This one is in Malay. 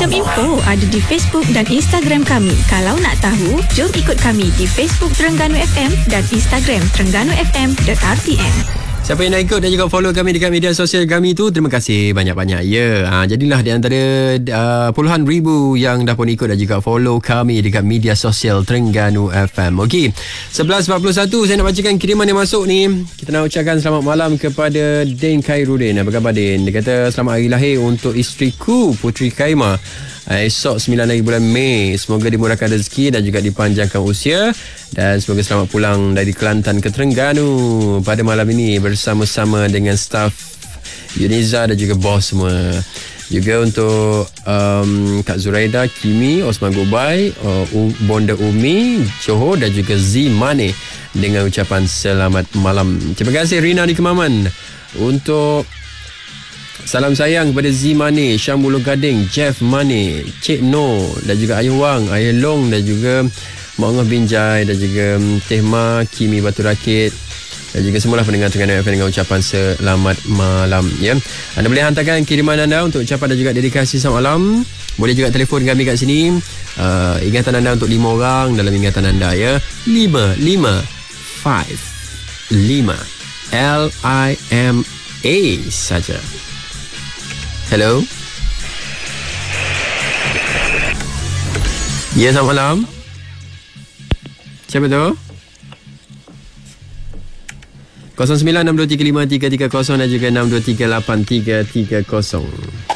macam-macam info ada di Facebook dan Instagram kami. Kalau nak tahu, jom ikut kami di Facebook Terengganu FM dan Instagram terengganu.fm.rtm. Siapa yang nak ikut dan juga follow kami dekat media sosial kami tu, terima kasih banyak-banyak. Jadilah di antara puluhan ribu yang dah pun ikut dan juga follow kami dekat media sosial Terengganu FM. Okey, 11.41 saya nak bacakan kiriman yang masuk ni. Kita nak ucapkan selamat malam kepada Din Khairuddin. Apa khabar Din? Dia kata selamat hari lahir untuk isteriku Putri Kaima. Esok 9 hari bulan Mei. Semoga dimurahkan rezeki dan juga dipanjangkan usia. Dan semoga selamat pulang dari Kelantan ke Terengganu pada malam ini bersama-sama dengan staf Yuniza dan juga bos semua. Juga untuk Kak Zuraida, Kimi, Osman Gobai, Bonda Umi, Johor dan juga Z Mane dengan ucapan selamat malam. Terima kasih Rina di Kemaman. Untuk salam sayang kepada Z Mane, Syam Bulu Gading, Jeff Mane, Cik No dan juga Ayah Wang, Ayah Long dan juga Mak Ngah Binjai dan juga Teh Ma, Kimi Batu Rakit dan juga semualah pendengar Terengganu FM dengan ucapan selamat malam ya. Anda boleh hantarkan kiriman anda untuk ucapan dan juga dedikasi selamat malam. Boleh juga telefon kami kat sini. Ingatan anda untuk 5 orang dalam ingatan anda ya. 5 LIMA saja. Hello. Ya, selamat malam. Siapa tu? 0962353330 dan juga 62383330.